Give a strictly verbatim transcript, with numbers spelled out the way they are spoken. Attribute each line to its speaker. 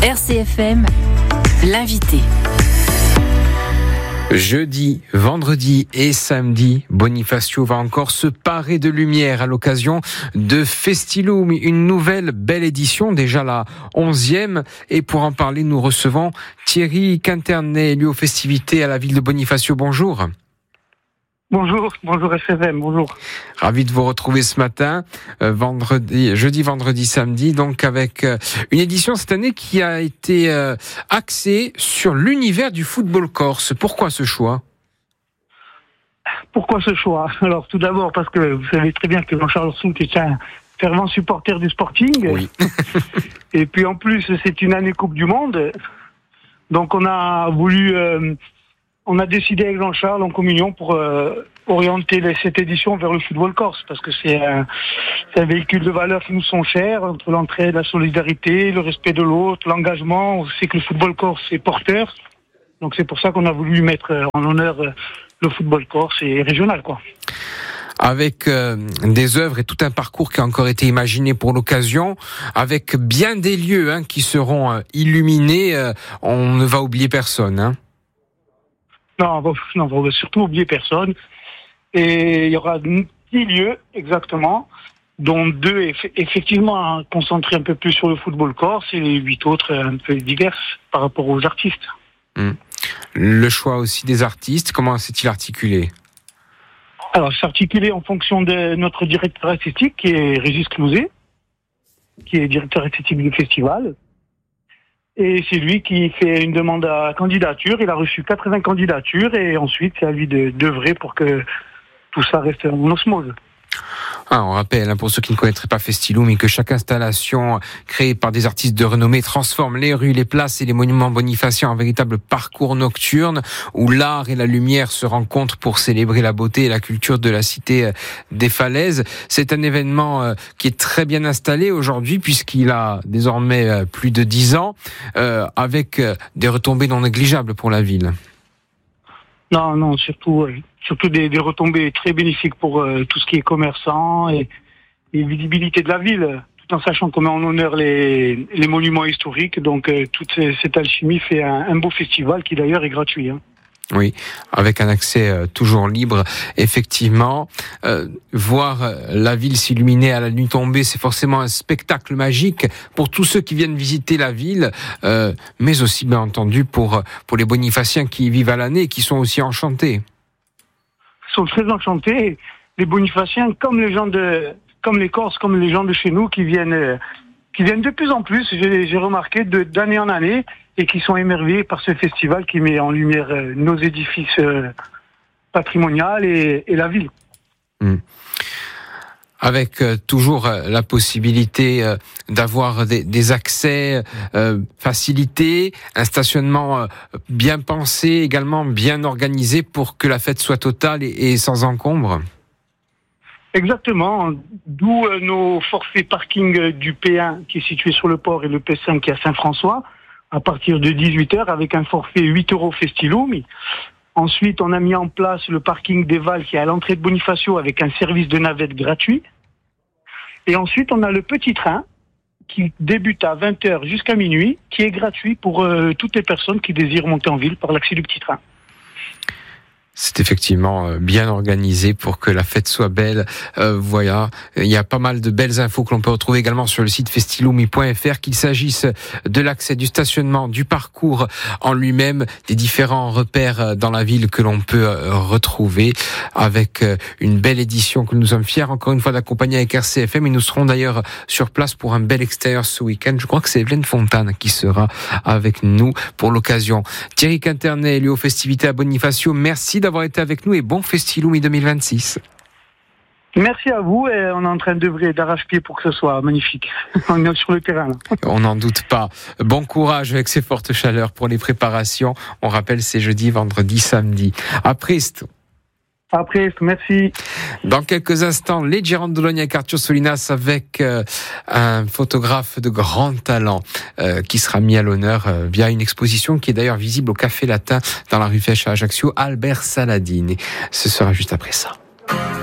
Speaker 1: R C F M, l'invité.
Speaker 2: Jeudi, vendredi et samedi, Bonifacio va encore se parer de lumière à l'occasion de Festiloom, une nouvelle belle édition, déjà la onzième. Et pour en parler, nous recevons Thierry Quinternet, lui aux festivités à la ville de Bonifacio. Bonjour.
Speaker 3: Bonjour, bonjour S F M, bonjour.
Speaker 2: Ravi de vous retrouver ce matin, euh, vendredi, jeudi, vendredi, samedi, donc avec euh, une édition cette année qui a été euh, axée sur l'univers du football corse. Pourquoi ce choix ?
Speaker 3: Pourquoi ce choix ? Alors tout d'abord parce que vous savez très bien que Jean-Charles Soult est un fervent supporter du Sporting.
Speaker 2: Oui.
Speaker 3: Et puis en plus c'est une année Coupe du Monde, donc on a voulu... Euh, On a décidé avec Jean-Charles en communion pour euh, orienter les, cette édition vers le football corse, parce que c'est un, c'est un véhicule de valeurs qui nous sont chers, entre l'entraide, la solidarité, le respect de l'autre, l'engagement. On sait que le football corse est porteur, donc c'est pour ça qu'on a voulu mettre en honneur le football corse et régional, quoi.
Speaker 2: Avec euh, des œuvres et tout un parcours qui a encore été imaginé pour l'occasion, avec bien des lieux hein, qui seront euh, illuminés, euh, on ne va oublier personne, hein.
Speaker 3: Non, on va, non, on va surtout oublier personne. Et il y aura dix lieux, exactement, dont deux eff- effectivement concentrés un peu plus sur le football corse et les huit autres un peu diverses par rapport aux artistes.
Speaker 2: Mmh. Le choix aussi des artistes, comment s'est-il articulé ?
Speaker 3: Alors, c'est articulé en fonction de notre directeur artistique, qui est Régis Clouzet, qui est directeur artistique du festival. Et c'est lui qui fait une demande à candidature. Il a reçu quatre-vingts candidatures et ensuite c'est à lui de, d'œuvrer pour que tout ça reste en osmose.
Speaker 2: Ah, on rappelle, hein, pour ceux qui ne connaîtraient pas Festiloom, mais que chaque installation créée par des artistes de renommée transforme les rues, les places et les monuments bonifaciens en véritable parcours nocturne où l'art et la lumière se rencontrent pour célébrer la beauté et la culture de la cité des Falaises. C'est un événement qui est très bien installé aujourd'hui puisqu'il a désormais plus de dix ans, euh, avec des retombées non négligeables pour la ville.
Speaker 3: Non, non, surtout, euh, surtout des, des retombées très bénéfiques pour euh, tout ce qui est commerçant et, et visibilité de la ville, tout en sachant qu'on met en honneur les, les monuments historiques. Donc euh, toute cette alchimie fait un, un beau festival qui d'ailleurs est gratuit, hein.
Speaker 2: Oui, avec un accès euh, toujours libre, effectivement. Euh, voir euh, la ville s'illuminer à la nuit tombée, c'est forcément un spectacle magique pour tous ceux qui viennent visiter la ville, euh, mais aussi, bien entendu, pour, pour les bonifaciens qui y vivent à l'année et qui sont aussi enchantés.
Speaker 3: Ils sont très enchantés, les bonifaciens, comme les gens de, comme les Corses, comme les gens de chez nous, qui viennent, euh, qui viennent de plus en plus, j'ai, j'ai remarqué, de, d'année en année, et qui sont émerveillés par ce festival qui met en lumière euh, nos édifices euh, patrimoniaux et, et la ville.
Speaker 2: Mmh. Avec euh, toujours euh, la possibilité euh, d'avoir des, des accès euh, facilités, un stationnement euh, bien pensé, également bien organisé pour que la fête soit totale et, et sans encombre.
Speaker 3: Exactement, d'où euh, nos forfaits parking du P un qui est situé sur le port et le P cinq qui est à Saint-François, à partir de dix-huit heures avec un forfait huit euros Festiloom. Ensuite, on a mis en place le parking des Valles qui est à l'entrée de Bonifacio avec un service de navette gratuit. Et ensuite, on a le petit train qui débute à vingt heures jusqu'à minuit, qui est gratuit pour euh, toutes les personnes qui désirent monter en ville par l'accès du petit train.
Speaker 2: C'est effectivement bien organisé pour que la fête soit belle. Euh, voilà, il y a pas mal de belles infos que l'on peut retrouver également sur le site festiloom point f r, qu'il s'agisse de l'accès, du stationnement, du parcours en lui-même, des différents repères dans la ville que l'on peut retrouver avec une belle édition que nous sommes fiers encore une fois d'accompagner avec R C F M, et nous serons d'ailleurs sur place pour un bel extérieur ce week-end. Je crois que c'est Evelyne Fontane qui sera avec nous pour l'occasion. Thierry Quinternet, lui aux festivités à Bonifacio, merci d'avoir été avec nous et bon Festiloom deux mille vingt-six.
Speaker 3: Merci à vous, et on est en train d'œuvrer d'arrache-pied pour que ce soit magnifique. On est sur le terrain, là.
Speaker 2: On n'en doute pas. Bon courage avec ces fortes chaleurs pour les préparations. On rappelle, c'est jeudi, vendredi, samedi. À Priest.
Speaker 3: À Priest, merci.
Speaker 2: Dans quelques instants, les Girandoloni avec Arthur Solinas avec euh, un photographe de grand talent euh, qui sera mis à l'honneur euh, via une exposition qui est d'ailleurs visible au Café Latin dans la rue Fèche à Ajaccio, Albert Saladin. Et ce sera juste après ça.